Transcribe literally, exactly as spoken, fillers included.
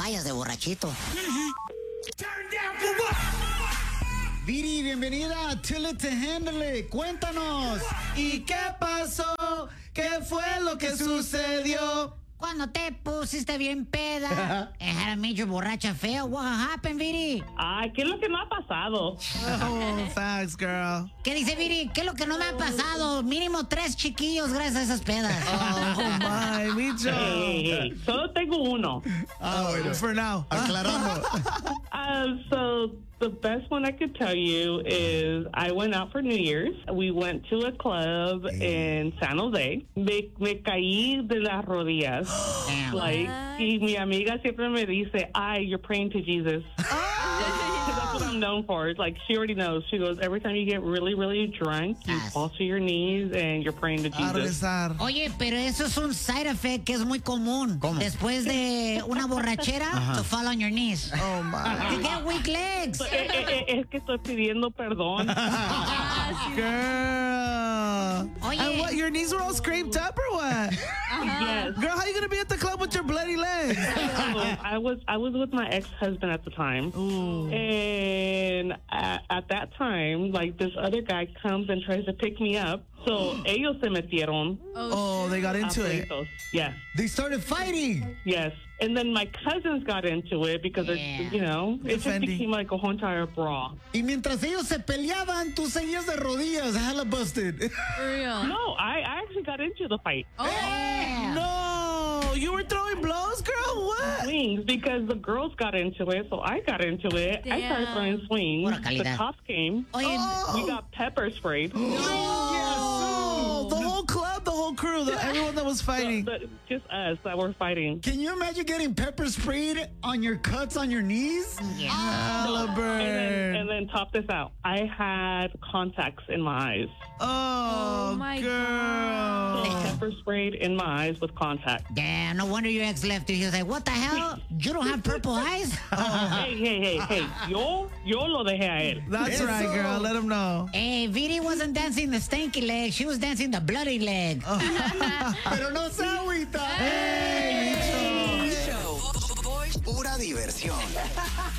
rayas de borrachito. Viri, bienvenida a Till It to Handle It. Cuéntanos. ¿Y qué pasó? ¿Qué fue lo que sucedió? Cuando te pusiste bien peda, era medio borracha feo. What happened, Viri? Ay, ¿qué es lo que no ha pasado? Oh, facts, girl. ¿Qué dice Viri? ¿Qué es lo que no me ha pasado? Mínimo tres chiquillos gracias a esas pedas. Oh, my, Micho. Hey, hey, solo tengo uno. Ah, bueno. For now. Aclarando. Uh, so the best one I could tell you is I went out for New Year's. We went to a club in San Jose. Me, me caí de las rodillas. Damn. Like, y mi amiga siempre me dice, ay, you're praying to Jesus. That's what I'm known for. It's like, she already knows. She goes, every time you get really, really drunk, you Yes. fall to your knees and you're praying to A Jesus. rezar. Oye, pero eso es un side effect que es muy común. ¿Cómo? Después de una borrachera, to fall on your knees. Oh, my. You get weak legs. Eh, eh, eh, Es que estoy pidiendo perdón. Girl. Oye. And what, your knees were all scraped up or what? Yes. Girl, how you gonna be at the club with your bloody legs? I was I was with my ex-husband at the time. Ooh. And at, at that time, like, this other guy comes and tries to pick me up. So ellos se metieron. Oh, they got into it. Aplitos. Yes, They started fighting. yes. And then my cousins got into it because, Yeah. it, you know, it just Defending. became like a whole entire brawl. Y mientras ellos se peleaban, tú seguías de rodillas, hella busted. For real. No, I, I actually got into the fight. Yeah. No, you were throwing blows, girl? What? Swings, because the girls got into it, so I got into it. I started Damn. throwing swings. Pura The calidad. cops came. Oye, We got pepper sprayed. Oh, the whole club, the whole crew, the, everyone that was fighting. But just us that were fighting. Can you imagine getting pepper sprayed on your cuts on your knees? yeah. Hella And then, burn. and then top this out. I had contacts in my eyes. Oh, Oh, my girl. Pepper sprayed in my eyes with contact. Damn, no wonder your ex left you. He was like, what the hell? You don't have purple eyes? Hey, hey, hey, hey. Yo, yo lo dejé a él. That's Eso. right, girl. Let them know. Hey, Viri wasn't dancing the stanky leg. She was dancing the bloody leg. Pero no se agüita. Hey, Micho. Show. Pura diversión.